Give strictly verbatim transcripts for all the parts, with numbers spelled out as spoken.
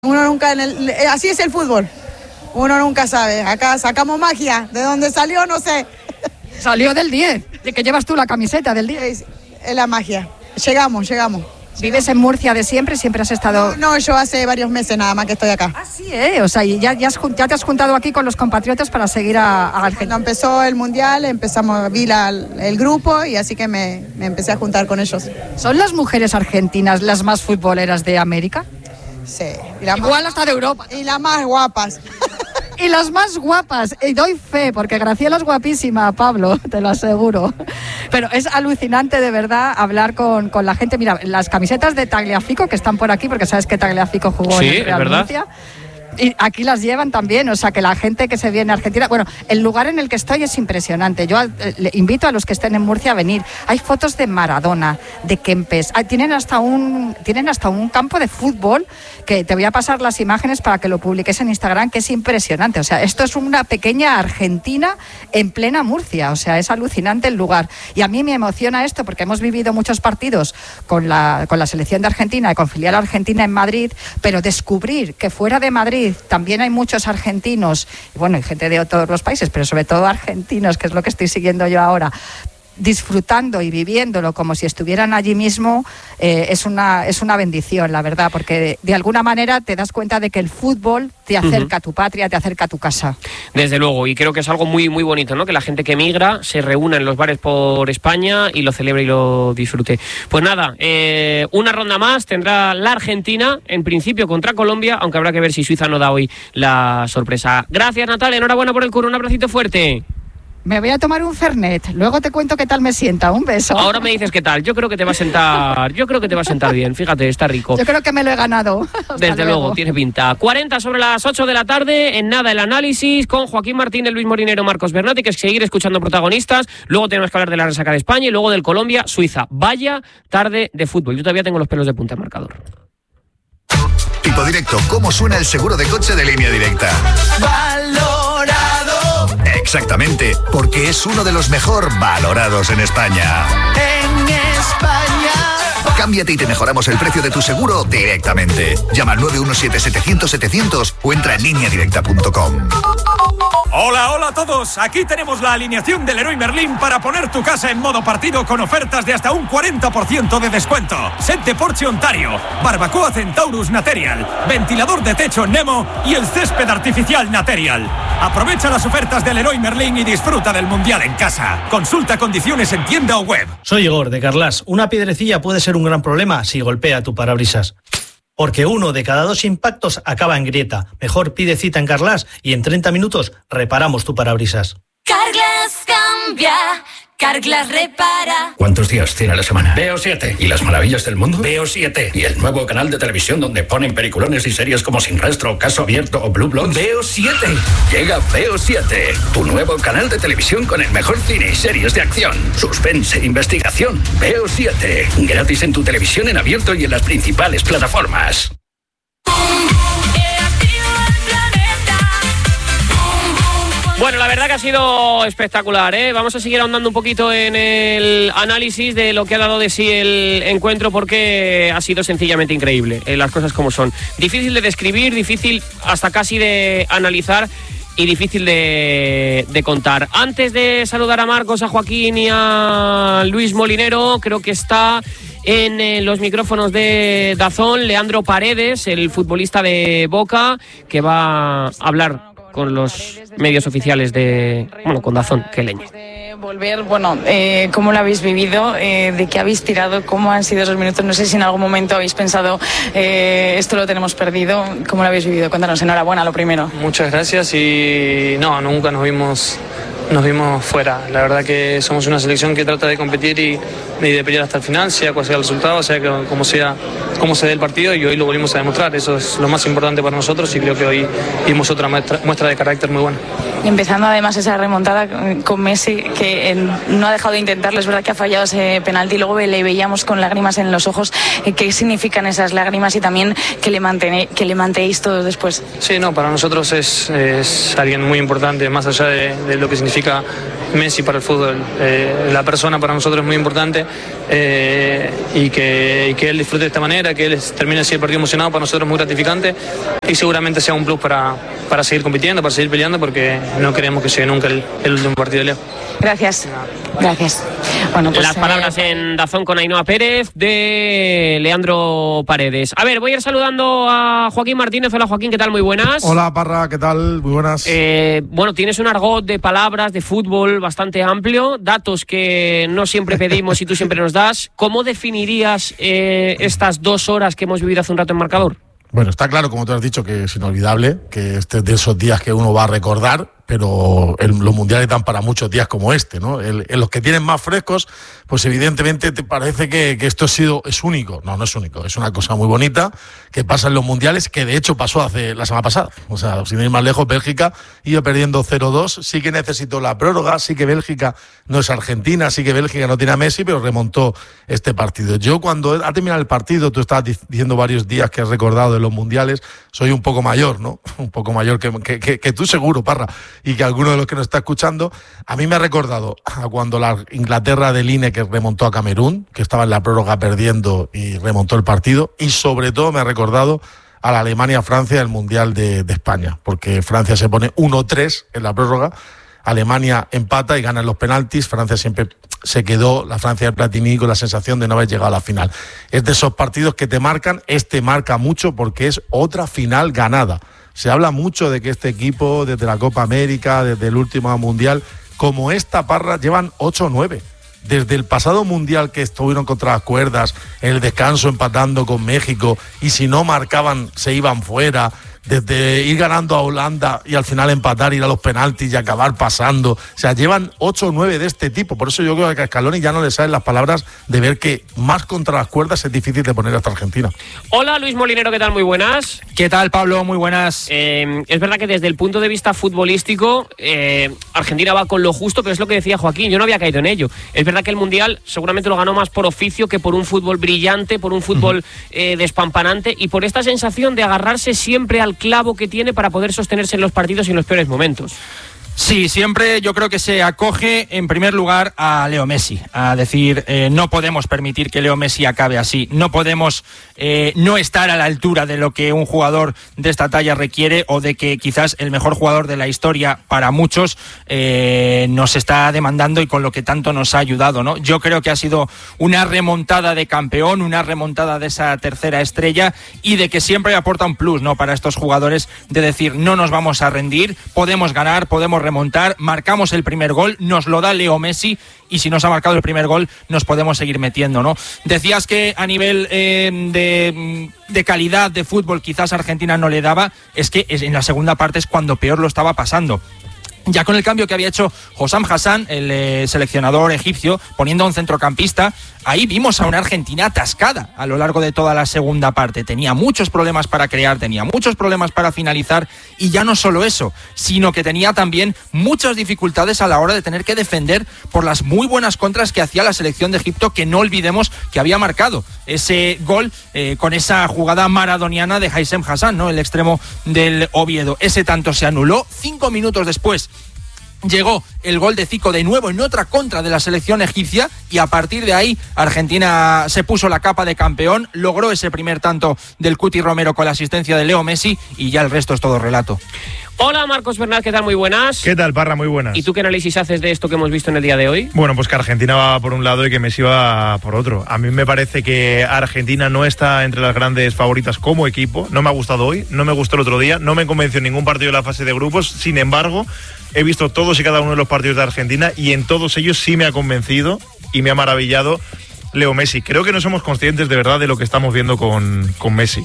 Uno nunca, en el, así es el fútbol, uno nunca sabe, acá sacamos magia, de dónde salió no sé. Salió del diez, de que llevas tú la camiseta del diez. Es, es la magia, llegamos, llegamos. ¿Vives en Murcia de siempre? ¿Siempre has estado...? No, no, yo hace varios meses nada más que estoy acá. Ah, sí, ¿eh? O sea, ya, ya, has, ya te has juntado aquí con los compatriotas para seguir a, a Argentina. Cuando empezó el Mundial, empezamos, vi la, el grupo y así que me, me empecé a juntar con ellos. ¿Son las mujeres argentinas las más futboleras de América? Sí. Y la Igual más, hasta de Europa. Y las más guapas. Y las más guapas, y doy fe, porque Graciela es guapísima, Pablo, te lo aseguro. Pero es alucinante de verdad hablar con, con la gente. Mira, las camisetas de Tagliafico que están por aquí, porque sabes que Tagliafico jugó sí, en el Real Murcia. Y aquí las llevan también, o sea que la gente que se viene a Argentina, bueno, el lugar en el que estoy es impresionante. Yo eh, le invito a los que estén en Murcia a venir. Hay fotos de Maradona, de Kempes, ah, tienen hasta un tienen hasta un campo de fútbol que te voy a pasar las imágenes para que lo publiques en Instagram, que es impresionante. O sea, esto es una pequeña Argentina en plena Murcia, o sea, es alucinante el lugar. Y a mí me emociona esto porque hemos vivido muchos partidos con la con la selección de Argentina y con filial argentina en Madrid, pero descubrir que fuera de Madrid también hay muchos argentinos, y bueno, hay gente de todos los países, pero sobre todo argentinos, que es lo que estoy siguiendo yo ahora, disfrutando y viviéndolo como si estuvieran allí mismo, eh, es una es una bendición, la verdad, porque de, de alguna manera te das cuenta de que el fútbol te acerca uh-huh. a tu patria, te acerca a tu casa. Desde luego, y creo que es algo muy muy bonito, ¿no? Que la gente que emigra se reúna en los bares por España y lo celebre y lo disfrute. Pues nada, eh, una ronda más tendrá la Argentina, en principio contra Colombia, aunque habrá que ver si Suiza no da hoy la sorpresa. Gracias, Natalia, enhorabuena por el curro, un abracito fuerte. Me voy a tomar un Fernet, luego te cuento qué tal me sienta, un beso. Ahora me dices qué tal, yo creo que te va a sentar, yo creo que te va a sentar bien, fíjate, está rico. Yo creo que me lo he ganado. Desde luego. luego, tiene pinta. cuarenta sobre las ocho de la tarde, en nada el análisis con Joaquín Martínez, Luis Molinero, Marcos Bernati, que es seguir escuchando protagonistas, luego tenemos que hablar de la resaca de España y luego del Colombia-Suiza. Vaya tarde de fútbol, yo todavía tengo los pelos de punta en marcador. Tipo Directo, ¿cómo suena el seguro de coche de Línea Directa? Valorado. Exactamente, porque es uno de los mejor valorados en España. En España. Cámbiate y te mejoramos el precio de tu seguro directamente. Llama al nueve uno siete, setecientos, setecientos o entra en línea directa punto com. Hola, hola a todos. Aquí tenemos la alineación del Leroy Merlin para poner tu casa en modo partido con ofertas de hasta un cuarenta por ciento de descuento. Set de Porsche Ontario, barbacoa Centaurus Material, ventilador de techo Nemo y el césped artificial Material. Aprovecha las ofertas del Leroy Merlin y disfruta del Mundial en casa. Consulta condiciones en tienda o web. Soy Igor de Carlas. Una piedrecilla puede ser un gran problema si golpea tu parabrisas. Porque uno de cada dos impactos acaba en grieta. Mejor pide cita en Carglass y en treinta minutos reparamos tu parabrisas. Carglass cambia, Carglass repara. ¿Cuántos días tiene la semana? Veo siete. ¿Y las maravillas del mundo? Veo siete. ¿Y el nuevo canal de televisión donde ponen peliculones y series como Sin Rastro, Caso Abierto o Blue Bloods? Veo siete. Llega Veo siete, tu nuevo canal de televisión con el mejor cine y series de acción, suspense e investigación. Veo siete. Gratis en tu televisión en abierto y en las principales plataformas. Bueno, la verdad que ha sido espectacular, ¿eh? Vamos a seguir ahondando un poquito en el análisis de lo que ha dado de sí el encuentro porque ha sido sencillamente increíble, eh, las cosas como son. Difícil de describir, difícil hasta casi de analizar y difícil de, de contar. Antes de saludar a Marcos, a Joaquín y a Luis Molinero, creo que está en eh, los micrófonos de DAZN Leandro Paredes, el futbolista de Boca, que va a hablar con los medios oficiales de, bueno, con DAZN, que leñe. Volver, bueno, eh, ¿cómo lo habéis vivido? Eh, ¿De qué habéis tirado? ¿Cómo han sido esos minutos? No sé si en algún momento habéis pensado, eh, esto lo tenemos perdido. ¿Cómo lo habéis vivido? Cuéntanos, enhorabuena, lo primero. Muchas gracias y no, nunca nos vimos nos vimos fuera. La verdad que somos una selección que trata de competir y, y de pelear hasta el final, sea cual sea el resultado, sea que, como sea, cómo se dé el partido, y hoy lo volvimos a demostrar. Eso es lo más importante para nosotros y creo que hoy dimos otra muestra, muestra de carácter muy buena. empezando además esa remontada con Messi, que no ha dejado de intentarlo. Es verdad que ha fallado ese penalti, luego le veíamos con lágrimas en los ojos. ¿Qué significan esas lágrimas y también que le, mantene, que le mantéis todos después? Sí, no, para nosotros es, es alguien muy importante, más allá de, de lo que significa Messi para el fútbol. Eh, la persona para nosotros es muy importante, eh, y, que, y que él disfrute de esta manera, que él termine así el partido emocionado, para nosotros es muy gratificante y seguramente sea un plus para, para seguir compitiendo, para seguir peleando, porque no queremos que llegue nunca el, el último partido de Leo. Gracias. Gracias. Bueno, pues, las palabras eh... en Dazón con Ainhoa Pérez de Leandro Paredes. A ver, voy a ir saludando a Joaquín Martínez. Hola Joaquín, ¿qué tal? Muy buenas. Hola Parra, ¿qué tal? Muy buenas. Eh, bueno, tienes un argot de palabras de fútbol bastante amplio, datos que no siempre pedimos y tú siempre nos das. ¿Cómo definirías eh, estas dos horas que hemos vivido hace un rato en Marcador? Bueno, está claro, como tú has dicho, que es inolvidable, que este es de esos días que uno va a recordar, pero el, los mundiales dan para muchos días como este, ¿no? El, el, los que tienen más frescos, pues evidentemente te parece que, que esto ha sido, es único. No, no es único, es una cosa muy bonita que pasa en los mundiales, que de hecho pasó hace la semana pasada. O sea, sin ir más lejos, Bélgica iba perdiendo cero dos, sí que necesitó la prórroga, sí que Bélgica no es Argentina, sí que Bélgica no tiene a Messi, pero remontó este partido. Yo cuando ha terminado el partido, tú estabas diciendo varios días que has recordado de los mundiales, soy un poco mayor, ¿no? Un poco mayor que, que, que, que tú seguro, Parra, y que alguno de los que nos está escuchando. A mí me ha recordado a cuando la Inglaterra de Lineker remontó a Camerún, que estaba en la prórroga perdiendo y remontó el partido, y sobre todo me ha recordado a la Alemania-Francia del Mundial de, de España, porque Francia se pone uno tres en la prórroga, Alemania empata y gana en los penaltis. Francia siempre se quedó, la Francia de Platini, con la sensación de no haber llegado a la final. Es de esos partidos que te marcan. Este marca mucho porque es otra final ganada. Se habla mucho de que este equipo, desde la Copa América, desde el último Mundial, como esta Parra, llevan ocho o nueve. Desde el pasado Mundial, que estuvieron contra las cuerdas, en el descanso empatando con México, y si no marcaban se iban fuera. Desde ir ganando a Holanda y al final empatar, ir a los penaltis y acabar pasando. O sea, llevan ocho o nueve de este tipo. Por eso yo creo que a Scaloni ya no le salen las palabras de ver que más contra las cuerdas es difícil de poner hasta Argentina. Hola Luis Molinero, ¿qué tal? Muy buenas. ¿Qué tal, Pablo? Muy buenas. Eh, es verdad que desde el punto de vista futbolístico, eh, Argentina va con lo justo, pero es lo que decía Joaquín, yo no había caído en ello. Es verdad que el Mundial seguramente lo ganó más por oficio que por un fútbol brillante, por un fútbol uh-huh. eh, despampanante, y por esta sensación de agarrarse siempre al clavo que tiene para poder sostenerse en los partidos y en los peores momentos. Sí, siempre yo creo que se acoge en primer lugar a Leo Messi, a decir, eh, no podemos permitir que Leo Messi acabe así, no podemos eh, no estar a la altura de lo que un jugador de esta talla requiere, o de que quizás el mejor jugador de la historia para muchos eh, nos está demandando y con lo que tanto nos ha ayudado, ¿no? Yo creo que ha sido una remontada de campeón, una remontada de esa tercera estrella, y de que siempre aporta un plus, ¿no?, para estos jugadores, de decir, no nos vamos a rendir, podemos ganar, podemos remontar, marcamos el primer gol, nos lo da Leo Messi, y si nos ha marcado el primer gol nos podemos seguir metiendo, ¿no? Decías que a nivel eh, de, de calidad de fútbol quizás Argentina no le daba, es que en la segunda parte es cuando peor lo estaba pasando. Ya con el cambio que había hecho Hossam Hassan, el eh, seleccionador egipcio, poniendo a un centrocampista, ahí vimos a una Argentina atascada a lo largo de toda la segunda parte. Tenía muchos problemas para crear, tenía muchos problemas para finalizar, y ya no solo eso, sino que tenía también muchas dificultades a la hora de tener que defender por las muy buenas contras que hacía la selección de Egipto, que no olvidemos que había marcado ese gol eh, con esa jugada maradoniana de Haissem Hassan, ¿no?, el extremo del Oviedo. Ese tanto se anuló. Cinco minutos después llegó el gol de Zico de nuevo en otra contra de la selección egipcia, y a partir de ahí Argentina se puso la capa de campeón, logró ese primer tanto del Cuti Romero con la asistencia de Leo Messi, y ya el resto es todo relato. Hola Marcos Bernal, ¿qué tal? Muy buenas. ¿Qué tal, Parra? Muy buenas. ¿Y tú qué análisis haces de esto que hemos visto en el día de hoy? Bueno, pues que Argentina va por un lado y que Messi va por otro. A mí me parece que Argentina no está entre las grandes favoritas como equipo. No me ha gustado hoy, no me gustó el otro día, no me convenció en ningún partido de la fase de grupos. Sin embargo, he visto todos y cada uno de los partidos de Argentina, y en todos ellos sí me ha convencido y me ha maravillado Leo Messi. Creo que no somos conscientes de verdad de lo que estamos viendo con, con Messi.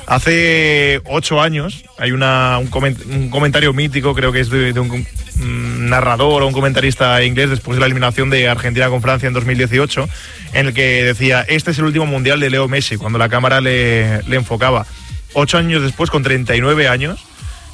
Hace ocho años hay una, un, coment, un comentario mítico, creo que es de, de un, un narrador o un comentarista inglés, después de la eliminación de Argentina con Francia en dos mil dieciocho, en el que decía, este es el último mundial de Leo Messi, cuando la cámara le, le enfocaba. Ocho años después, con treinta y nueve años,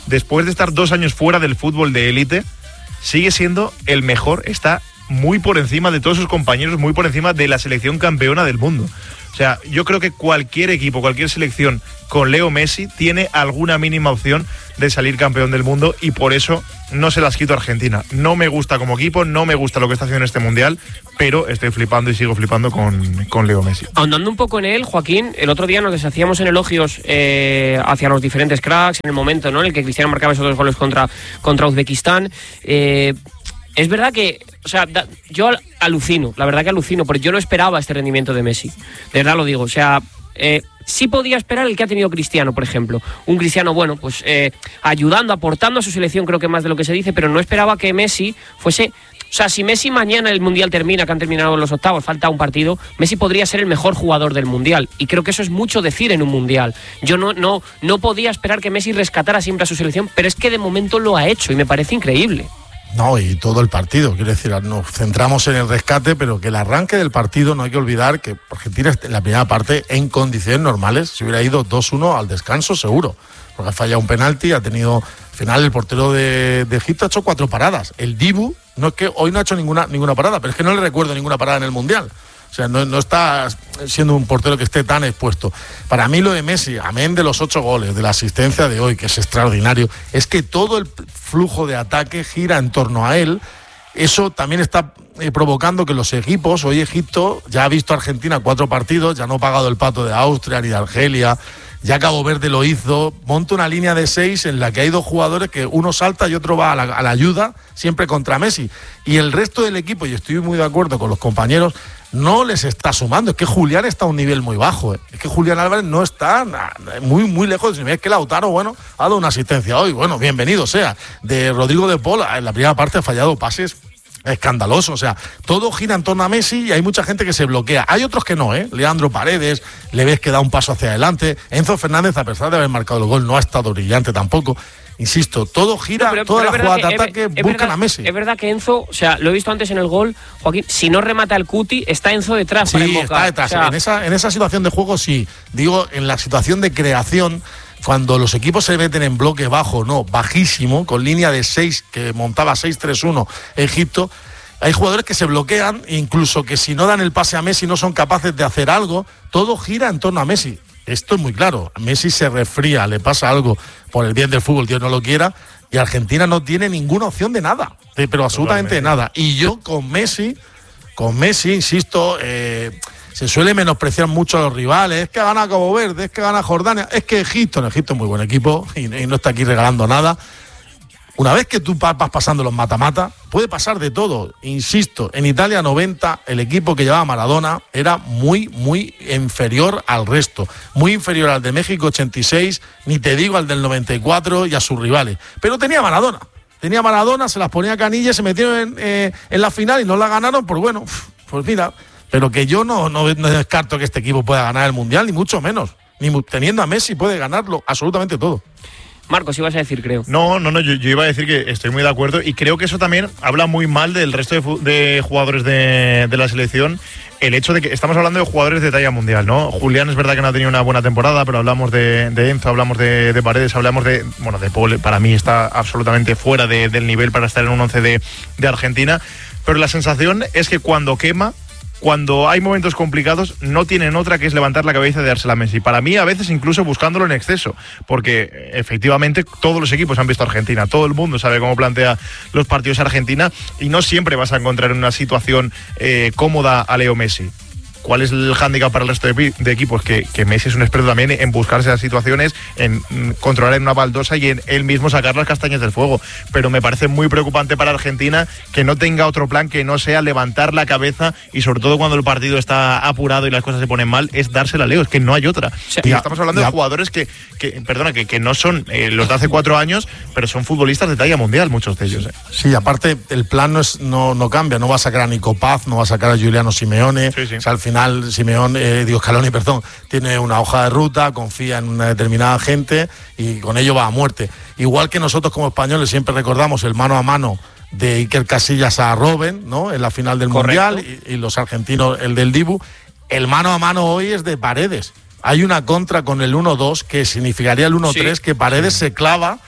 después de estar dos años fuera del fútbol de élite, sigue siendo el mejor, está muy por encima de todos sus compañeros, muy por encima de la selección campeona del mundo. O sea, yo creo que cualquier equipo, cualquier selección con Leo Messi tiene alguna mínima opción de salir campeón del mundo, y por eso no se las quito a Argentina. No me gusta como equipo, no me gusta lo que está haciendo en este Mundial, pero estoy flipando y sigo flipando con, con Leo Messi. Ahondando un poco en él, Joaquín, el otro día nos deshacíamos en elogios eh, hacia los diferentes cracks, en el momento, ¿no?, en el que Cristiano marcaba esos dos goles contra, contra Uzbekistán. Eh, es verdad que, o sea, da, yo alucino, la verdad que alucino, porque yo no esperaba este rendimiento de Messi. De verdad lo digo, o sea... Eh, sí podía esperar el que ha tenido Cristiano, por ejemplo. Un Cristiano, bueno, pues eh, ayudando, aportando a su selección, creo que más de lo que se dice, pero no esperaba que Messi fuese... O sea, si Messi mañana el Mundial termina, que han terminado los octavos, falta un partido, Messi podría ser el mejor jugador del Mundial. Y creo que eso es mucho decir en un Mundial. Yo no, no, no podía esperar que Messi rescatara siempre a su selección, pero es que de momento lo ha hecho y me parece increíble. No, y todo el partido, quiero decir, nos centramos en el rescate, pero que el arranque del partido no hay que olvidar que Argentina en la primera parte, en condiciones normales, se hubiera ido dos uno al descanso seguro, porque ha fallado un penalti, ha tenido, al final el portero de, de Egipto ha hecho cuatro paradas. El Dibu, no es que hoy no ha hecho ninguna, ninguna parada, pero es que no le recuerdo ninguna parada en el Mundial. O sea, no, no está siendo un portero que esté tan expuesto. Para mí lo de Messi, amén de los ocho goles, de la asistencia de hoy, que es extraordinario, es que todo el flujo de ataque gira en torno a él. Eso también está eh, provocando que los equipos, hoy Egipto ya ha visto a Argentina cuatro partidos, ya no ha pagado el pato de Austria ni de Argelia, ya Cabo Verde lo hizo, monta una línea de seis en la que hay dos jugadores que uno salta y otro va a la, a la ayuda, siempre contra Messi. Y el resto del equipo, y estoy muy de acuerdo con los compañeros, no les está sumando. Es que Julián está a un nivel muy bajo, ¿eh? Es que Julián Álvarez no está muy, muy lejos. Es que Lautaro, bueno, ha dado una asistencia hoy, bueno, bienvenido sea. De Rodrigo de Paul, en la primera parte ha fallado pases escandalosos. O sea, todo gira en torno a Messi y hay mucha gente que se bloquea. Hay otros que no, ¿eh? Leandro Paredes, le ves que da un paso hacia adelante. Enzo Fernández, a pesar de haber marcado el gol, no ha estado brillante tampoco. Insisto, todo gira, no, pero, toda pero la jugada de ataque es, buscan verdad, a Messi. Es verdad que Enzo, o sea, lo he visto antes en el gol, Joaquín, si no remata el Cuti, está Enzo detrás sí, para invocar. está detrás. O sea, en, esa, en esa situación de juego sí. Digo, en la situación de creación, cuando los equipos se meten en bloque bajo, no, bajísimo, con línea de seis, que montaba seis tres uno Egipto, hay jugadores que se bloquean, incluso que si no dan el pase a Messi no son capaces de hacer algo. Todo gira en torno a Messi. Esto es muy claro. Messi se resfría, le pasa algo por el bien del fútbol, Dios no lo quiera, y Argentina no tiene ninguna opción de nada, de, pero absolutamente de nada. Y yo con Messi, con Messi, insisto, eh, se suele menospreciar mucho a los rivales. Es que gana Cabo Verde, es que gana Jordania, es que Egipto, en Egipto es muy buen equipo y, y no está aquí regalando nada. Una vez que tú vas pasando los mata-mata, puede pasar de todo. Insisto, en Italia noventa, el equipo que llevaba Maradona era muy, muy inferior al resto. Muy inferior al de México ochenta y seis, ni te digo al del noventa y cuatro y a sus rivales. Pero tenía Maradona. Tenía Maradona, se las ponía a Canilla, se metieron en, eh, en la final y no la ganaron, pues bueno, pues mira. Pero que yo no, no, no descarto que este equipo pueda ganar el Mundial, ni mucho menos. Ni teniendo a Messi puede ganarlo absolutamente todo. Marcos, ibas a decir, creo. No, no, no, yo, yo iba a decir que estoy muy de acuerdo y creo que eso también habla muy mal del resto de, de jugadores de, de la selección. El hecho de que estamos hablando de jugadores de talla mundial, ¿no? Julián es verdad que no ha tenido una buena temporada, pero hablamos de, de Enzo, hablamos de, de Paredes, hablamos de... Bueno, de Paul, para mí está absolutamente fuera de, del nivel para estar en un once de, de Argentina. Pero la sensación es que cuando quema, cuando hay momentos complicados, no tienen otra que es levantar la cabeza y dársela a Messi. Para mí, a veces incluso buscándolo en exceso, porque efectivamente todos los equipos han visto a Argentina, todo el mundo sabe cómo plantea los partidos Argentina y no siempre vas a encontrar en una situación eh, cómoda a Leo Messi. ¿Cuál es el hándicap para el resto de, de equipos? Que, que Messi es un experto también en buscarse las situaciones, en mm, controlar en una baldosa y en él mismo sacar las castañas del fuego. Pero me parece muy preocupante para Argentina que no tenga otro plan que no sea levantar la cabeza y sobre todo cuando el partido está apurado y las cosas se ponen mal, es dársela a Leo, es que no hay otra. O sea, y estamos hablando ya. de jugadores que, que perdona, que, que no son eh, los de hace cuatro años, pero son futbolistas de talla mundial, muchos de ellos. Eh. Sí, aparte el plan no, es, no, no cambia, no va a sacar a Nico Paz, no va a sacar a Giuliano Simeone, sí, sí. O sea, al final final Simeón, eh, Diego Scaloni, perdón, tiene una hoja de ruta, confía en una determinada gente y con ello va a muerte. Igual que nosotros como españoles siempre recordamos el mano a mano de Iker Casillas a Robben, ¿no? En la final del Correcto. Mundial y, y los argentinos el del Dibu. El mano a mano hoy es de Paredes. Hay una contra con el uno dos que significaría el uno tres, sí. que Paredes se clava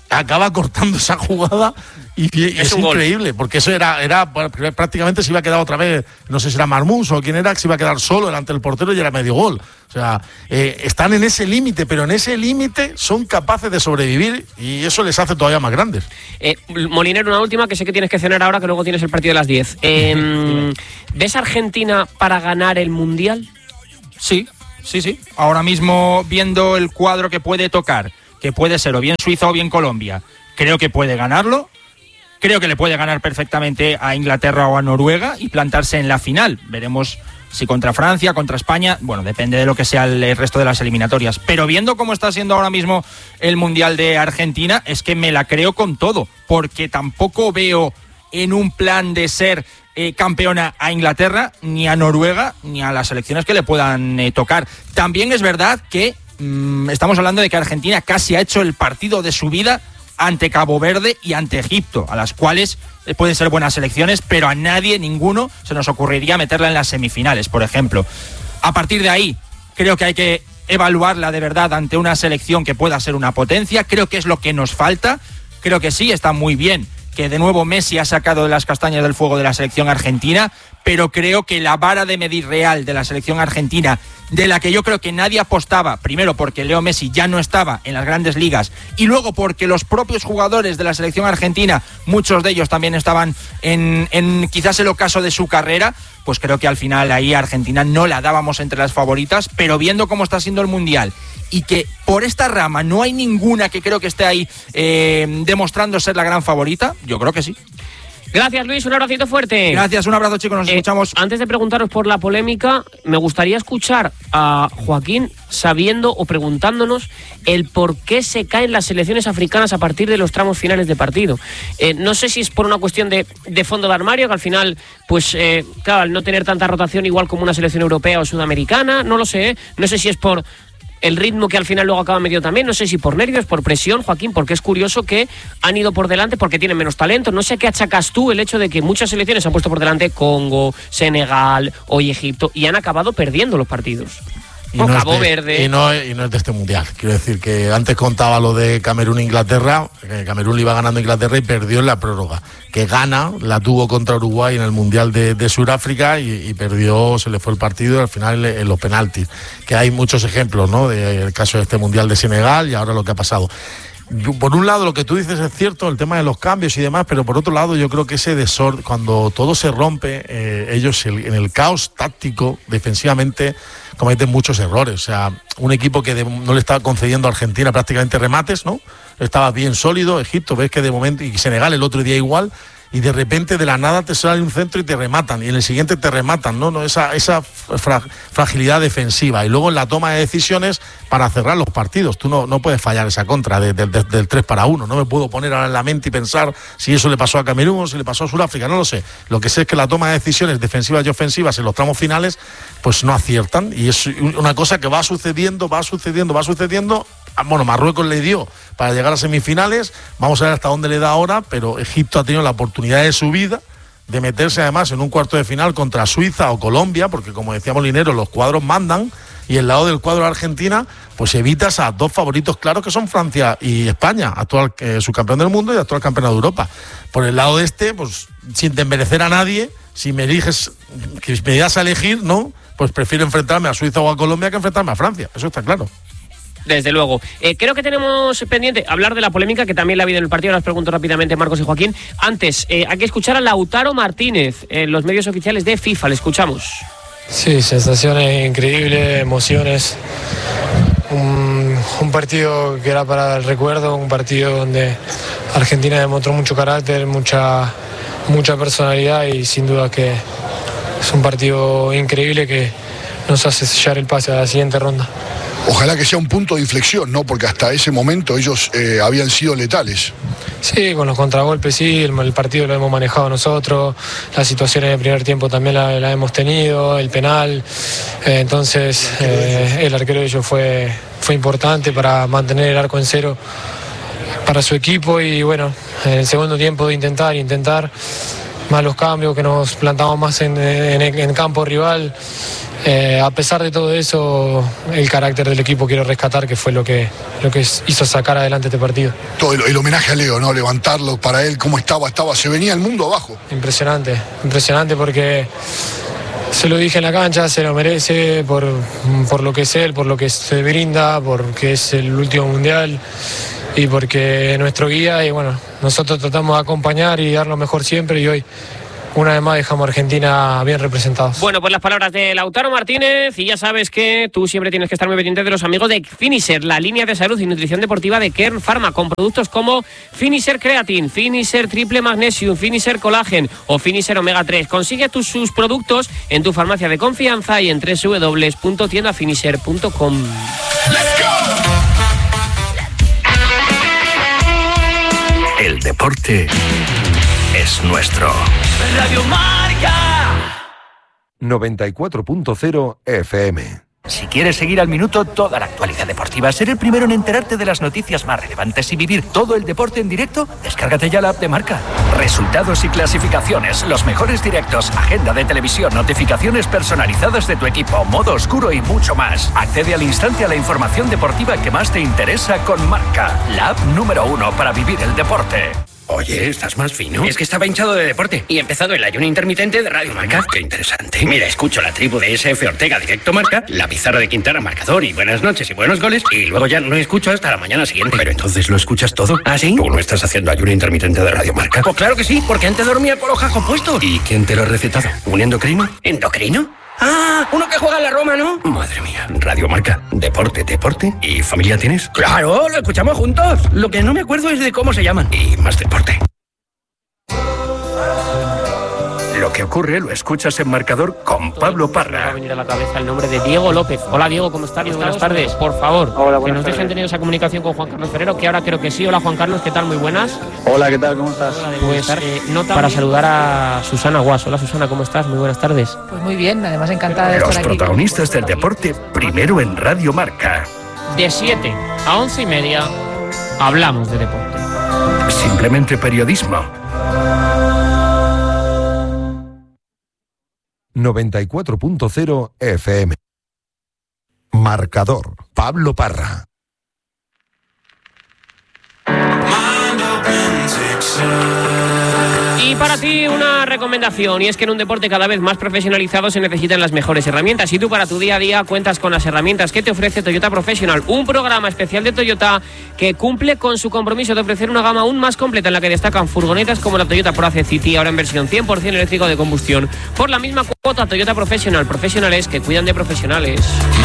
acaba cortando esa jugada y, y es, es increíble, porque eso era, era prácticamente se iba a quedar otra vez, no sé si era Marmús o quién era, que se iba a quedar solo delante del portero y era medio gol. O sea, eh, están en ese límite, pero en ese límite son capaces de sobrevivir y eso les hace todavía más grandes. Eh, Molinero, una última, que sé que tienes que cenar ahora, que luego tienes el partido de las diez. Eh, ¿Ves Argentina para ganar el Mundial? Sí, sí, sí. Ahora mismo, viendo el cuadro que puede tocar, que puede ser o bien Suiza o bien Colombia, creo que puede ganarlo. Creo que le puede ganar perfectamente a Inglaterra o a Noruega y plantarse en la final. Veremos si contra Francia, contra España, bueno, depende de lo que sea el resto de las eliminatorias. Pero viendo cómo está siendo ahora mismo el Mundial de Argentina, es que me la creo con todo, porque tampoco veo en un plan de ser eh, campeona a Inglaterra, ni a Noruega, ni a las selecciones que le puedan eh, tocar. También es verdad que mmm, estamos hablando de que Argentina casi ha hecho el partido de su vida ante Cabo Verde y ante Egipto, a las cuales pueden ser buenas selecciones, pero a nadie, ninguno, se nos ocurriría meterla en las semifinales, por ejemplo. A partir de ahí, creo que hay que evaluarla de verdad ante una selección que pueda ser una potencia. Creo que es lo que nos falta. Creo que sí, está muy bien que de nuevo Messi ha sacado de las castañas del fuego de la selección argentina, pero creo que la vara de medir real de la selección argentina, de la que yo creo que nadie apostaba, primero porque Leo Messi ya no estaba en las grandes ligas y luego porque los propios jugadores de la selección argentina, muchos de ellos también estaban en, en quizás el ocaso de su carrera, pues creo que al final ahí a Argentina no la dábamos entre las favoritas, pero viendo cómo está siendo el Mundial y que por esta rama no hay ninguna que creo que esté ahí eh, demostrando ser la gran favorita, yo creo que sí. Gracias, Luis, un abracito fuerte. Gracias, un abrazo, chicos, nos eh, escuchamos. Antes de preguntaros por la polémica, me gustaría escuchar a Joaquín sabiendo o preguntándonos el por qué se caen las selecciones africanas a partir de los tramos finales de partido. Eh, no sé si es por una cuestión de, de fondo de armario, que al final, pues, eh, claro, al no tener tanta rotación igual como una selección europea o sudamericana, no lo sé, ¿eh? No sé si es por el ritmo que al final luego acaba medio también, no sé si por nervios, por presión, Joaquín, porque es curioso que han ido por delante porque tienen menos talento. No sé a qué achacas tú el hecho de que muchas selecciones han puesto por delante Congo, Senegal, hoy Egipto, y han acabado perdiendo los partidos. Y no, Cabo de, Verde. Y no, y no es de este mundial. Quiero decir que antes contaba lo de Camerún-Inglaterra, que Camerún le iba ganando a Inglaterra y perdió en la prórroga. Que Ghana la tuvo contra Uruguay en el mundial de, de Sudáfrica y, y perdió, se le fue el partido y al final en los penaltis. Que hay muchos ejemplos, ¿no? Del caso de este mundial de Senegal y ahora lo que ha pasado. Por un lado, lo que tú dices es cierto, el tema de los cambios y demás, pero por otro lado, yo creo que ese desorden, cuando todo se rompe, eh, ellos el, en el caos táctico, defensivamente, cometen muchos errores. O sea, un equipo que de, no le estaba concediendo a Argentina prácticamente remates, ¿no? Estaba bien sólido. Egipto, ves que de momento, y Senegal el otro día igual, y de repente de la nada te sale un centro y te rematan, y en el siguiente te rematan, ¿no? no esa esa fra, fragilidad defensiva. Y luego en la toma de decisiones para cerrar los partidos. Tú no, no puedes fallar esa contra de, de, de, del tres para uno. No me puedo poner ahora en la mente y pensar si eso le pasó a Camerún o si le pasó a Sudáfrica, no lo sé. Lo que sé es que la toma de decisiones defensivas y ofensivas en los tramos finales pues no aciertan, y es una cosa que va sucediendo, va sucediendo, va sucediendo. Bueno, Marruecos le dio para llegar a semifinales, vamos a ver hasta dónde le da ahora, pero Egipto ha tenido la oportunidad de su vida de meterse además en un cuarto de final contra Suiza o Colombia, porque como decía Molinero, los cuadros mandan, y el lado del cuadro de Argentina, pues evitas a dos favoritos claros que son Francia y España, actual eh, subcampeón del mundo y actual campeón de Europa. Por el lado de este, pues sin desmerecer a nadie, si me eliges, que me das a elegir, ¿no? Pues prefiero enfrentarme a Suiza o a Colombia que enfrentarme a Francia, eso está claro. Desde luego. Eh, creo que tenemos pendiente hablar de la polémica que también la ha habido en el partido. Ahora os pregunto rápidamente, Marcos y Joaquín. Antes, eh, hay que escuchar a Lautaro Martínez en los medios oficiales de FIFA. Le escuchamos. Sí, sensaciones increíbles, emociones. Un, un partido que era para el recuerdo, un partido donde Argentina demostró mucho carácter, mucha, mucha personalidad, y sin duda que es un partido increíble que nos hace sellar el pase a la siguiente ronda. Ojalá que sea un punto de inflexión, ¿no? Porque hasta ese momento ellos eh, habían sido letales. Sí, con los contragolpes sí, el, el partido lo hemos manejado nosotros, las situaciones del primer tiempo también las la hemos tenido, el penal, eh, entonces eh, el arquero de ellos fue, fue importante para mantener el arco en cero para su equipo, y bueno, en el segundo tiempo de intentar, intentar, más los cambios, que nos plantamos más en, en, en campo rival. Eh, a pesar de todo eso, el carácter del equipo quiero rescatar, que fue lo que, lo que hizo sacar adelante este partido. Todo el, el homenaje a Leo, ¿no? Levantarlo para él, cómo estaba, estaba, se venía el mundo abajo. Impresionante, impresionante porque se lo dije en la cancha, se lo merece por, por lo que es él, por lo que se brinda, porque es el último mundial y porque es nuestro guía, y bueno, nosotros tratamos de acompañar y dar lo mejor siempre, y hoy una vez más dejamos a Argentina bien representados. Bueno, pues las palabras de Lautaro Martínez, y ya sabes que tú siempre tienes que estar muy pendiente de los amigos de Finisher, la línea de salud y nutrición deportiva de Kern Pharma, con productos como Finisher Creatine, Finisher Triple Magnesium, Finisher Collagen o Finisher Omega tres. Consigue tus, sus productos en tu farmacia de confianza y en doble u doble u doble u punto tienda finisher punto com. El deporte es nuestro. Radio Marca noventa y cuatro punto cero F M. Si quieres seguir al minuto toda la actualidad deportiva, ser el primero en enterarte de las noticias más relevantes y vivir todo el deporte en directo, descárgate ya la app de Marca. Resultados y clasificaciones, los mejores directos, agenda de televisión, notificaciones personalizadas de tu equipo, modo oscuro y mucho más. Accede al instante a la información deportiva que más te interesa con Marca, la app número uno para vivir el deporte. Oye, ¿estás más fino? Es que estaba hinchado de deporte y he empezado el ayuno intermitente de Radio Marca. Qué interesante. Mira, escucho la tribu de S F Ortega directo Marca, la pizarra de Quintana marcador y buenas noches y buenos goles, y luego ya no escucho hasta la mañana siguiente. Pero entonces lo escuchas todo. ¿Ah, sí? ¿Tú no estás haciendo ayuno intermitente de Radio Marca? Pues claro que sí, porque antes dormía con los jajos puestos. ¿Y quién te lo ha recetado? ¿Un endocrino? ¿Endocrino? Ah, uno que juega en la Roma, ¿no? Madre mía. Radio Marca, deporte, deporte. ¿Y familia tienes? Claro, lo escuchamos juntos. Lo que no me acuerdo es de cómo se llaman. Y más deporte. Lo que ocurre lo escuchas en Marcador con Pablo Parra. Me va a venir a la cabeza el nombre de Diego López. Hola Diego, ¿cómo estás? Buenas tardes. Por favor, Hola, que nos tardes. dejen tener esa comunicación con Juan Carlos Ferrero, que ahora creo que sí. Hola Juan Carlos, ¿qué tal? Muy buenas. Hola, ¿qué tal? ¿Cómo estás? Pues eh, nota para saludar a Susana Guas. Hola Susana, ¿cómo estás? Muy buenas tardes. Pues muy bien, además encantada de Los estar aquí. protagonistas del deporte primero en Radio Marca. De siete a once y media hablamos de deporte. Simplemente periodismo. noventa y cuatro punto cero F M. Marcador. Pablo Parra. Y para ti una recomendación, y es que en un deporte cada vez más profesionalizado se necesitan las mejores herramientas, y tú para tu día a día cuentas con las herramientas que te ofrece Toyota Professional, un programa especial de Toyota que cumple con su compromiso de ofrecer una gama aún más completa en la que destacan furgonetas como la Toyota Proace City, ahora en versión cien por ciento eléctrico de combustión. Por la misma cuota, Toyota Professional, profesionales que cuidan de profesionales.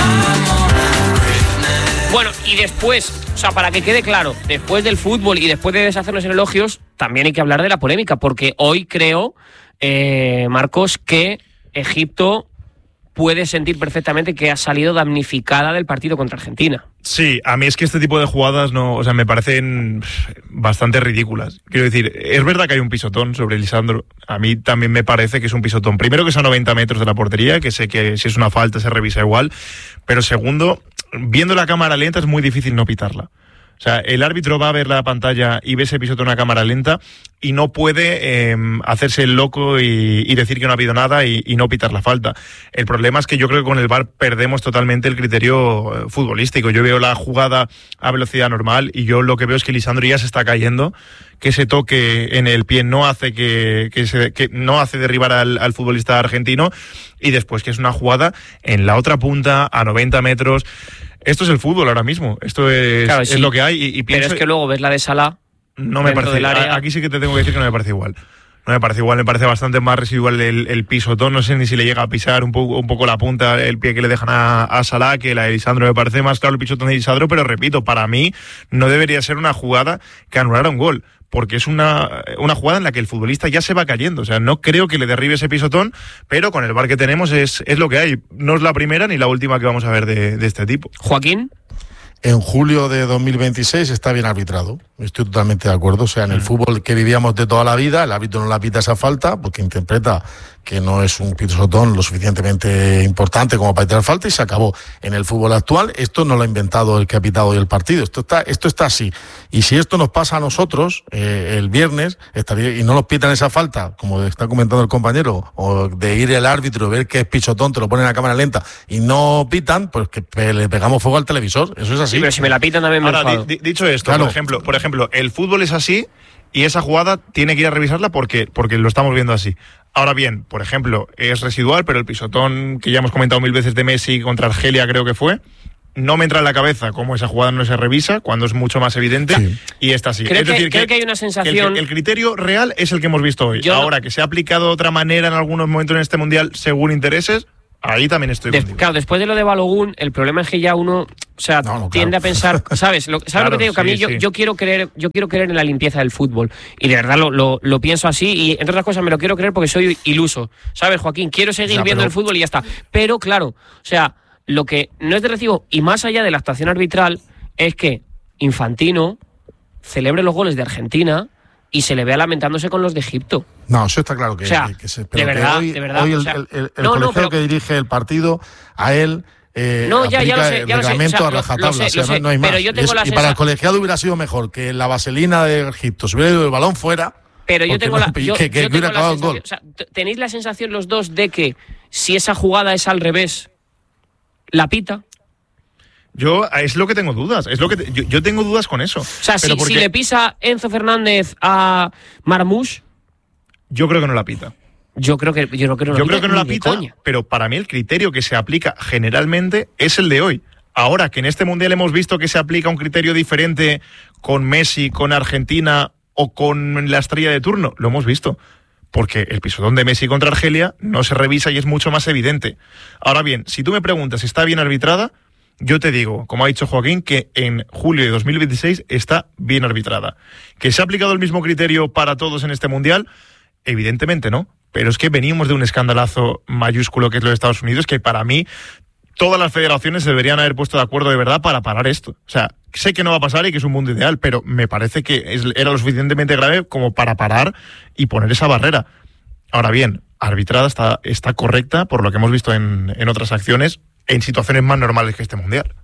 Bueno, y después, o sea, para que quede claro, después del fútbol y después de deshacernos en elogios, también hay que hablar de la polémica, porque hoy creo, eh, Marcos, que Egipto puede sentir perfectamente que ha salido damnificada del partido contra Argentina. Sí, a mí es que este tipo de jugadas no, o sea, me parecen bastante ridículas. Quiero decir, es verdad que hay un pisotón sobre Lisandro. A mí también me parece que es un pisotón. Primero, que es a noventa metros de la portería, que sé que si es una falta se revisa igual. Pero segundo, viendo la cámara lenta es muy difícil no pitarla. O sea, el árbitro va a ver la pantalla y ve ese pisotón a cámara lenta y no puede eh, hacerse el loco y, y decir que no ha habido nada y, y no pitar la falta. El problema es que yo creo que con el V A R perdemos totalmente el criterio futbolístico. Yo veo la jugada a velocidad normal y yo lo que veo es que Lisandro ya se está cayendo, que ese toque en el pie no hace que, que, se, que no hace derribar al, al futbolista argentino, y después que es una jugada en la otra punta a noventa metros. Esto es el fútbol ahora mismo, esto es, Claro, es sí. lo que hay. Y, y pienso, Pero es que luego ves la de Salah. no me dentro parece, del área. aquí sí que te tengo que decir que no me parece igual. No me parece igual, me parece bastante más residual el, el pisotón. No sé ni si le llega a pisar un poco, un poco la punta, el pie que le dejan a, a Salah, que la de Lisandro. Me parece más claro el pisotón de Lisandro, pero repito, para mí no debería ser una jugada que anulara un gol, porque es una, una jugada en la que el futbolista ya se va cayendo. O sea, no creo que le derribe ese pisotón, pero con el V A R que tenemos es, es lo que hay. No es la primera ni la última que vamos a ver de, de este tipo. Joaquín. en julio de dos mil veintiséis está bien arbitrado. Estoy totalmente de acuerdo. O sea, en el fútbol que vivíamos de toda la vida, el árbitro no la pita esa falta porque interpreta que no es un pisotón lo suficientemente importante como para pitar falta y se acabó. En el fútbol actual, esto no lo ha inventado el que ha pitado hoy el partido. Esto está, esto está así. Y si esto nos pasa a nosotros eh, el viernes estaría, y no nos pitan esa falta, como está comentando el compañero, o de ir el árbitro, ver que es pisotón, te lo ponen a cámara lenta y no pitan, pues que pe- le pegamos fuego al televisor. Eso es así. Sí, pero si me la pitan también me Ahora, enfado. di- di- dicho esto, Claro. por ejemplo, por ejemplo, el fútbol es así y esa jugada tiene que ir a revisarla porque, porque lo estamos viendo así. Ahora bien, por ejemplo, es residual, pero el pisotón que ya hemos comentado mil veces de Messi contra Argelia creo que fue, no me entra en la cabeza cómo esa jugada no se revisa cuando es mucho más evidente Sí. y esta sí. Creo es que- decir, creo que hay una sensación- El, el criterio real es el que hemos visto hoy. Yo- Ahora, que se ha aplicado de otra manera en algunos momentos en este Mundial según intereses, ahí también estoy Des- contigo. claro, después de lo de Balogun, el problema es que ya uno, o sea, No, no, claro. tiende a pensar, ¿sabes? Lo, ¿Sabes Claro, lo que te digo? Que a mí sí, yo, sí. yo quiero creer, yo quiero creer en la limpieza del fútbol. Y de verdad lo, lo, lo pienso así, y entre otras cosas me lo quiero creer porque soy iluso. ¿Sabes, Joaquín? Quiero seguir Ya, viendo pero- el fútbol y ya está. Pero claro, o sea, lo que no es de recibo, y más allá de la actuación arbitral, es que Infantino celebre los goles de Argentina y se le vea lamentándose con los de Egipto. No, eso está claro que, O sea, que- que se, de pero que verdad, hoy, de verdad, hoy el, o sea, el- el- el no, no, colegiado pero- que dirige el partido, a él eh, No, ya- ya aplica lo sé, el ya lo sé, reglamento o sea, a lo- rajatabla, lo sé, o sea, lo no- sé, no hay más. pero yo tengo Y es- la y para el sensa- colegiado hubiera sido mejor que la vaselina de Egipto se hubiera ido el balón fuera. Pero yo porque tengo no- la, yo- que, que yo hubiera tengo la acabado en sensación, gol. o sea, t- ¿tenéis la sensación los dos de que si esa jugada es al revés, la pita? Yo es lo que tengo dudas, es lo que te- yo, yo tengo dudas con eso. O sea, si, Pero porque si le pisa Enzo Fernández a Marmoush, yo creo que no la pita. yo creo que yo no creo, Yo creo que no la ni de pita, coña. pero para mí el criterio que se aplica generalmente es el de hoy. Ahora que en este Mundial hemos visto que se aplica un criterio diferente con Messi, con Argentina o con la estrella de turno, lo hemos visto. Porque el pisotón de Messi contra Argelia no se revisa y es mucho más evidente. Ahora bien, si tú me preguntas si está bien arbitrada, yo te digo, como ha dicho Joaquín, que en julio de dos mil veintiséis está bien arbitrada. ¿Que se ha aplicado el mismo criterio para todos en este Mundial? Evidentemente no. Pero es que venimos de un escandalazo mayúsculo que es lo de Estados Unidos, que para mí todas las federaciones se deberían haber puesto de acuerdo de verdad para parar esto. O sea, sé que no va a pasar y que es un mundo ideal, pero me parece que es- era lo suficientemente grave como para parar y poner esa barrera. Ahora bien, arbitrada está, está correcta por lo que hemos visto en, en otras acciones, en situaciones más normales que este Mundial.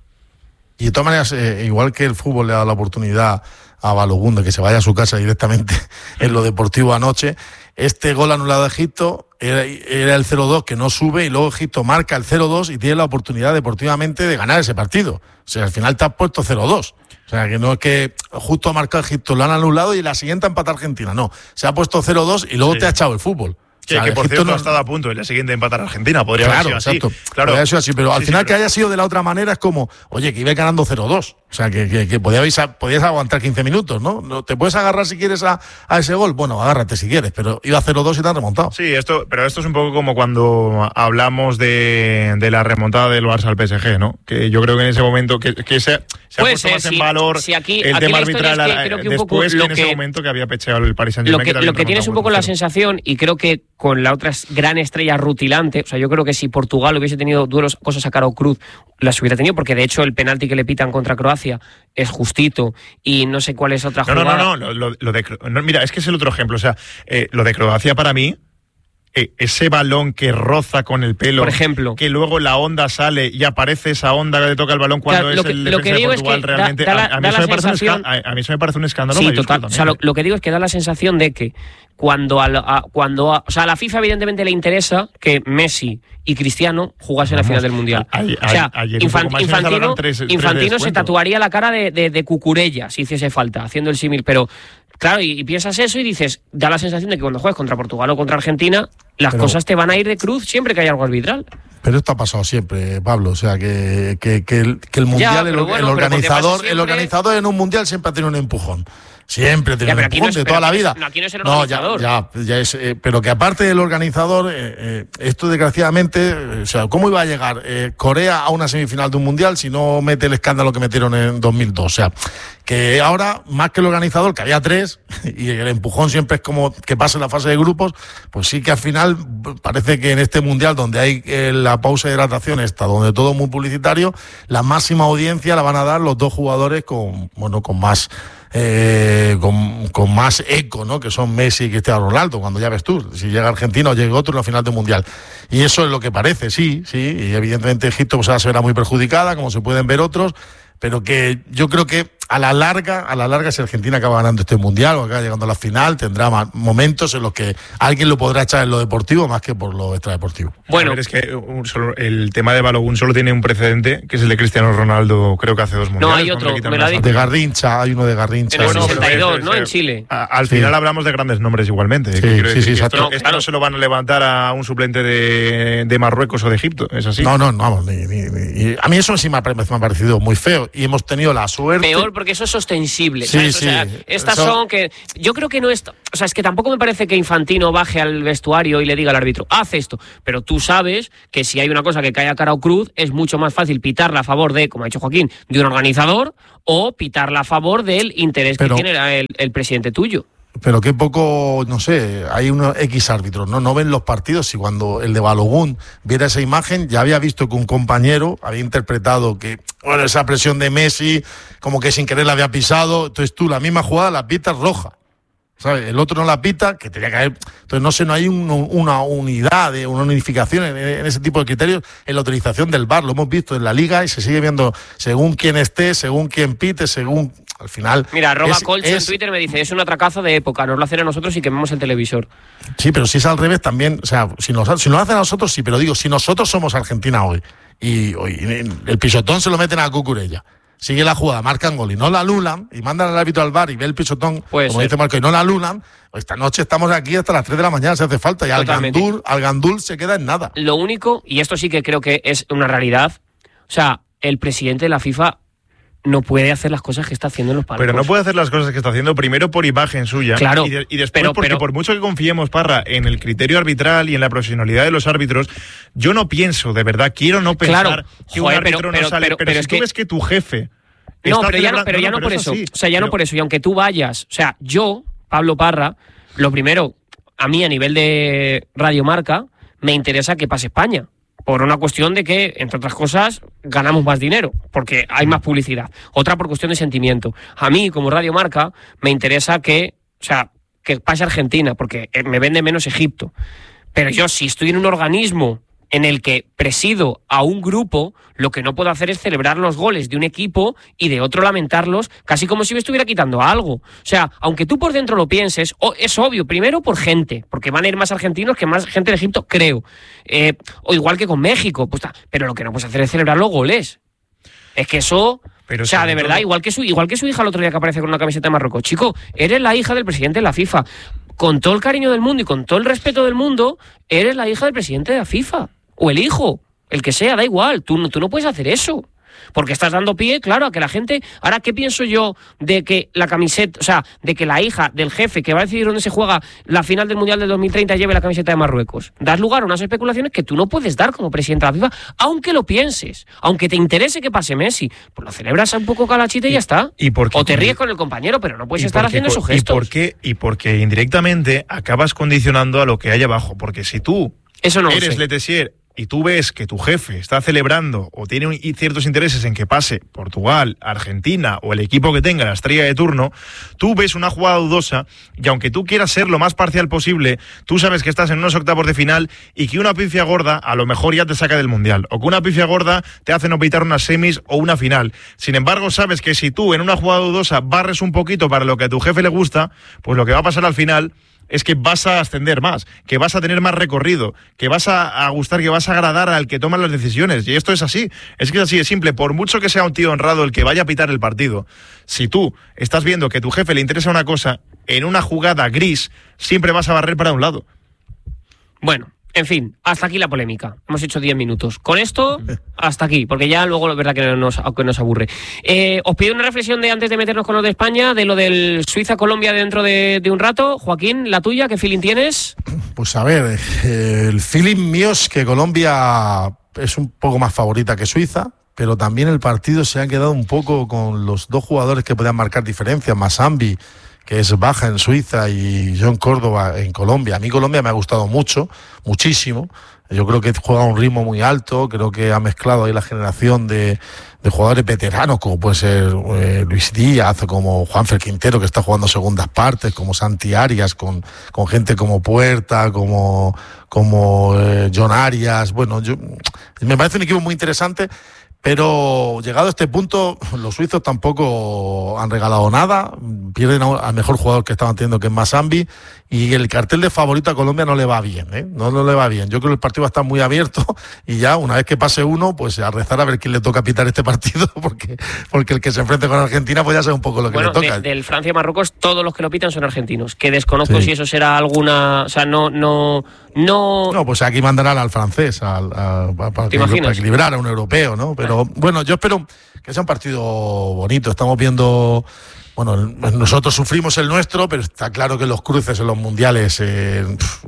Y de todas maneras, eh, igual que el fútbol le ha dado la oportunidad a Balogun de que se vaya a su casa directamente en lo deportivo anoche, este gol anulado a Egipto era, era el cero dos que no sube y luego Egipto marca el cero dos y tiene la oportunidad deportivamente de ganar ese partido. O sea, al final te has puesto cero dos. O sea, que no es que justo ha marcado Egipto, lo han anulado y la siguiente empata Argentina. No, se ha puesto cero dos y luego Sí. te ha echado el fútbol. Que, O sea, que por Egipto cierto no- ha estado a punto en la siguiente empatar a Argentina, podría Claro, haber sido así. exacto. Claro, Podría haber sido así, pero al Sí, final sí, que pero- haya sido de la otra manera es como, oye, que iba ganando cero dos. O sea, que, que, que podíais, podías aguantar quince minutos, ¿no? ¿no? ¿Te puedes agarrar si quieres a, a ese gol? Bueno, agárrate si quieres, pero iba cero dos y te han remontado. Sí, esto, pero esto es un poco como cuando hablamos de, de la remontada del Barça al P S G, ¿no? Que yo creo que en ese momento que, que se, se ha Puede puesto ser, más en si- valor si aquí- el aquí tema la historia arbitral es que creo que un poco después que lo en ese que- momento que había pecheado el Paris Lo Saint-Germain. que, también lo que tienes un poco la remontaba sensación, y creo que con la otra gran estrella rutilante, o sea, yo creo que si Portugal hubiese tenido duelos, cosas a Caro Cruz, las hubiera tenido, porque de hecho el penalti que le pitan contra Croacia es justito y no sé cuál es otra No, no, jugada. no, no, lo, lo de, Cro- no, mira, es que es el otro ejemplo, o sea, eh, lo de Croacia para mí, eh, ese balón que roza con el pelo, Por ejemplo. que luego la onda sale y aparece esa onda que le toca el balón cuando Claro, es lo que- el lo defensa que de digo es Portugal que da- realmente, da la- a, a mí da eso la me parece un sensación- escándalo, a, a mí eso me parece un escándalo Sí, mayúsculo total. también, O sea, lo, ¿eh? lo que digo es que da la sensación de que cuando a, la- a- cuando a, o sea, a la FIFA evidentemente le interesa que Messi y Cristiano jugasen la Vamos, final del Mundial. a- a- o sea, ayer un poco Infan- más y nos Infantino, hablaron tres- tres de Infantino se descuento. tatuaría la cara de, de, de Cucurella si hiciese falta, haciendo el símil, pero claro, y, y piensas eso y dices, da la sensación de que cuando juegas contra Portugal o contra Argentina, las Pero- cosas te van a ir de cruz siempre que haya algo arbitral. Pero esto ha pasado siempre, Pablo. O sea, que, que, que el, que el Ya, mundial, pero el, bueno, el pero porque pasa organizador, siempre- el organizador en un mundial siempre ha tenido un empujón. Siempre tiene un empujón de toda la vida. No, aquí no es el no, organizador. ya, ya, ya es, eh, pero que aparte del organizador, eh, eh, esto desgraciadamente, eh, o sea, ¿cómo iba a llegar eh, Corea a una semifinal de un mundial si no mete el escándalo que metieron en dos mil dos? O sea, que ahora, más que el organizador, que había tres, y el empujón siempre es como que pase la fase de grupos, pues sí que al final parece que en este mundial donde hay eh, la pausa de hidratación esta, donde todo es muy publicitario, la máxima audiencia la van a dar los dos jugadores con, bueno, con más eh, con, con más eco, ¿no? Que son Messi y Cristiano Ronaldo, cuando ya ves tú, si llega Argentina o llega otro en la final del mundial. Y eso es lo que parece, sí, sí, y evidentemente Egipto pues ahora se verá muy perjudicada, como se pueden ver otros, pero que yo creo que a la larga, a la larga, si Argentina acaba ganando este mundial o acaba llegando a la final, tendrá más momentos en los que alguien lo podrá echar en lo deportivo más que por lo extradeportivo. Bueno, ver, es que un solo, el tema de Balogun solo tiene un precedente, que es el de Cristiano Ronaldo, creo que hace dos mundiales. No, hay otro, me lo ha dicho. De Garrincha, hay uno de Garrincha. En el bueno, sesenta y dos, ¿no? En Chile. A, al final sí. Hablamos de grandes nombres igualmente. Sí, quiero sí, decir sí, que exacto. esto, No, esto claro. no se lo van a levantar a un suplente de, de Marruecos o de Egipto, ¿es así? No, no, no, vamos, ni, ni, ni. A mí eso sí me ha, me ha parecido muy feo y hemos tenido la suerte. Peor porque eso es ostensible. Sí, ¿sabes? sí. O sea, estas Eso... son que yo creo que no es, o sea, es que tampoco me parece que Infantino baje al vestuario y le diga al árbitro, haz esto, pero tú sabes que si hay una cosa que cae a cara o cruz, es mucho más fácil pitarla a favor de, como ha dicho Joaquín, de un organizador o pitarla a favor del interés pero... que tiene el, el presidente tuyo. Pero qué poco, no sé, hay unos X árbitros, ¿no? No ven los partidos y cuando el de Balogun viera esa imagen, ya había visto que un compañero había interpretado que, bueno, esa presión de Messi, como que sin querer la había pisado, entonces tú la misma jugada la pitas roja, ¿sabes? El otro no la pita, que tenía que haber... Entonces, no sé, no hay un, una unidad, una unificación en, en ese tipo de criterios en la utilización del V A R. Lo hemos visto en la Liga y se sigue viendo según quién esté, según quién pite, según... Al final... Mira, arroba es, Colcho es... en Twitter me dice, es un atracazo de época, nos lo hacen a nosotros y quemamos el televisor. Sí, pero si es al revés también, o sea, si nos, si nos hacen a nosotros, sí, pero digo, si nosotros somos Argentina hoy y, y el pisotón se lo meten a Cucurella, sigue la jugada, marcan gol y no la anulan y mandan al árbitro al V A R y ve el pisotón, Puede como ser. dice Marco, y no la anulan, esta noche estamos aquí hasta las tres de la mañana si hace falta y al Gandul, al Gandul se queda en nada. Lo único, y esto sí que creo que es una realidad, o sea, el presidente de la FIFA no puede hacer las cosas que está haciendo en los palcos. Pero no puede hacer las cosas que está haciendo primero por imagen suya. Claro, y, de, y después pero, porque pero, por mucho que confiemos, Parra, en el criterio arbitral y en la profesionalidad de los árbitros, yo no pienso, de verdad, quiero no pensar claro, que joder, un árbitro pero, no pero, sale. Pero, pero, pero si es tú que... ves que tu jefe... No, está pero ya no, pero ya no, no por eso. Sí, o sea, ya pero... no por eso. Y aunque tú vayas, o sea, yo, Pablo Parra, lo primero, a mí a nivel de radiomarca, me interesa que pase España. Por una cuestión de que, entre otras cosas, ganamos más dinero, porque hay más publicidad. Otra por cuestión de sentimiento. A mí, como radiomarca, me interesa que, o sea, que pase Argentina, porque me vende menos Egipto. Pero yo, si estoy en un organismo en el que presido a un grupo, lo que no puedo hacer es celebrar los goles de un equipo y de otro lamentarlos, casi como si me estuviera quitando algo. O sea, aunque tú por dentro lo pienses, oh, es obvio, primero por gente, porque van a ir más argentinos que más gente de Egipto, creo. Eh, o igual que con México, pues, pero lo que no puedes hacer es celebrar los goles. Es que eso... Pero o sea, de verdad, todo... igual que su igual que su hija el otro día que aparece con una camiseta de Marruecos. Chico, eres la hija del presidente de la FIFA. Con todo el cariño del mundo y con todo el respeto del mundo, eres la hija del presidente de la FIFA. O el hijo, el que sea, da igual, tú, tú no puedes hacer eso. Porque estás dando pie, claro, a que la gente... Ahora, ¿qué pienso yo de que la camiseta, o sea, de que la hija del jefe que va a decidir dónde se juega la final del Mundial del dos mil treinta lleve la camiseta de Marruecos? Das lugar a unas especulaciones que tú no puedes dar como presidente de la FIFA, aunque lo pienses, aunque te interese que pase Messi. Pues lo celebras un poco calachita y, y ya está. ¿Y por qué? O te ríes con el compañero, pero no puedes estar porque, haciendo esos gestos. ¿Y por qué? Y porque indirectamente acabas condicionando a lo que hay abajo. Porque si tú Eso no eres Letessier y tú ves que tu jefe está celebrando o tiene un, ciertos intereses en que pase Portugal, Argentina o el equipo que tenga la estrella de turno, tú ves una jugada dudosa y aunque tú quieras ser lo más parcial posible, tú sabes que estás en unos octavos de final y que una pifia gorda a lo mejor ya te saca del Mundial o que una pifia gorda te hace no pitar unas semis o una final. Sin embargo, sabes que si tú en una jugada dudosa barres un poquito para lo que a tu jefe le gusta, pues lo que va a pasar al final es que vas a ascender más, que vas a tener más recorrido, que vas a, a gustar, que vas a agradar al que toma las decisiones. Y esto es así, es que es así de simple. Por mucho que sea un tío honrado el que vaya a pitar el partido, si tú estás viendo que a tu jefe le interesa una cosa, en una jugada gris siempre vas a barrer para un lado. Bueno, En fin, hasta aquí la polémica. Hemos hecho diez minutos. Con esto, hasta aquí, porque ya luego es verdad que nos, que nos aburre. Eh, os pido una reflexión de antes de meternos con lo de España, de lo del Suiza-Colombia dentro de, de un rato. Joaquín, la tuya, ¿qué feeling tienes? Pues a ver, eh, el feeling mío es que Colombia es un poco más favorita que Suiza, pero también el partido se ha quedado un poco con los dos jugadores que podían marcar diferencias, Mazambi, que es baja en Suiza, y John Córdoba en Colombia. A mí Colombia me ha gustado mucho, muchísimo. Yo creo que juega a un ritmo muy alto, creo que ha mezclado ahí la generación de, de jugadores veteranos, como puede ser eh, Luis Díaz, como Juanfer Quintero, que está jugando segundas partes, como Santi Arias, con, con gente como Puerta, como, como eh, John Arias. Bueno, yo, me parece un equipo muy interesante. Pero llegado a este punto, los suizos tampoco han regalado nada, pierden al mejor jugador que estaban teniendo, que es Mazambi, y el cartel de favorito a Colombia no le va bien, ¿eh? No, no le va bien. Yo creo que el partido va a estar muy abierto y ya, una vez que pase uno, pues a rezar a ver quién le toca pitar este partido, porque, porque el que se enfrente con Argentina pues ya sabe un poco lo que bueno, le toca. De, del Francia-Marruecos, todos los que lo pitan son argentinos, que desconozco sí. si eso será alguna... O sea, no... no No, no pues aquí mandarán al francés al, a, a, para, para equilibrar a un europeo, ¿no? Pero bueno, yo espero que sea un partido bonito. Estamos viendo, bueno, nosotros sufrimos el nuestro, pero está claro que los cruces en los mundiales eh,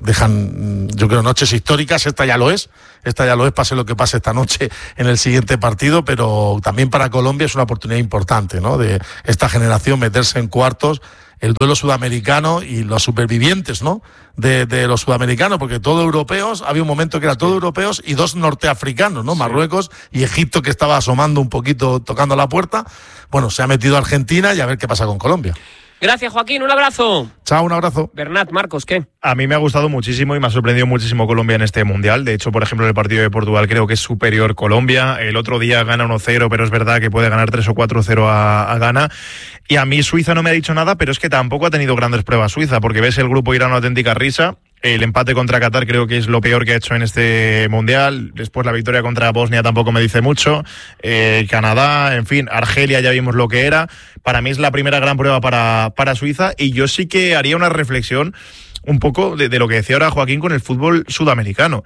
dejan, yo creo, noches históricas. Esta ya lo es, esta ya lo es, pase lo que pase esta noche en el siguiente partido, pero también para Colombia es una oportunidad importante, ¿no? De esta generación meterse en cuartos, el duelo sudamericano y los supervivientes, ¿no? De, de los sudamericanos, porque todos europeos, había un momento que era todo europeos y dos norteafricanos, ¿no? Sí. Marruecos y Egipto, que estaba asomando un poquito, tocando la puerta. Bueno, se ha metido Argentina y a ver qué pasa con Colombia. Gracias, Joaquín, un abrazo. Chao, un abrazo. Bernat, Marcos, ¿qué? A mí me ha gustado muchísimo y me ha sorprendido muchísimo Colombia en este Mundial. De hecho, por ejemplo, en el partido de Portugal creo que es superior Colombia. El otro día gana uno cero, pero es verdad que puede ganar tres o cuatro cero a, a Ghana. Y a mí Suiza no me ha dicho nada, pero es que tampoco ha tenido grandes pruebas Suiza, porque ves el grupo irá una auténtica risa. El empate contra Qatar creo que es lo peor que ha hecho en este Mundial. Después la victoria contra Bosnia tampoco me dice mucho. Eh, Canadá, en fin, Argelia ya vimos lo que era. Para mí es la primera gran prueba para, para Suiza, y yo sí que haría una reflexión un poco de, de lo que decía ahora Joaquín con el fútbol sudamericano.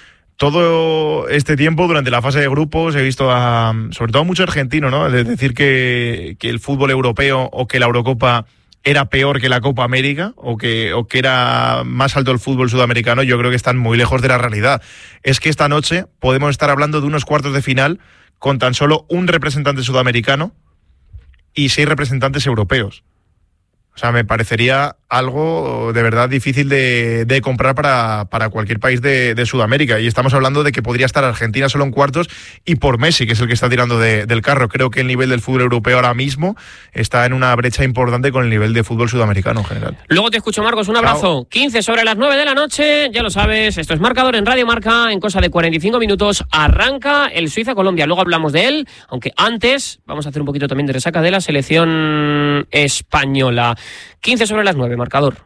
Todo este tiempo, durante la fase de grupos, he visto a, sobre todo a mucho argentino, ¿no? De decir que, que el fútbol europeo o que la Eurocopa era peor que la Copa América, o que, o que era más alto el fútbol sudamericano. Yo creo que están muy lejos de la realidad. Es que esta noche podemos estar hablando de unos cuartos de final con tan solo un representante sudamericano y seis representantes europeos. O sea, me parecería algo de verdad difícil de, de comprar para, para cualquier país de, de Sudamérica. Y estamos hablando de que podría estar Argentina solo en cuartos, y por Messi, que es el que está tirando de, del carro. Creo que el nivel del fútbol europeo ahora mismo está en una brecha importante con el nivel de fútbol sudamericano en general. Luego te escucho, Marcos, un abrazo. Chao. quince sobre las nueve de la noche, ya lo sabes, esto es Marcador en Radio Marca. En cosa de cuarenta y cinco minutos arranca el Suiza-Colombia. Luego hablamos de él, aunque antes vamos a hacer un poquito también de resaca de la selección española. quince sobre las nueve, Marcador.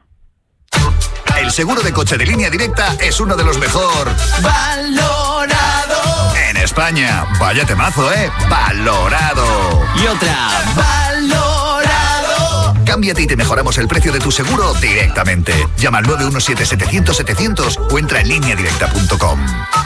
El seguro de coche de Línea Directa es uno de los mejor valorado en España. Vaya temazo, ¿eh? Valorado. Y otra, valorado. Cámbiate y te mejoramos el precio de tu seguro directamente. Llama al nueve uno siete, setecientos, setecientos o entra en línea directa punto com.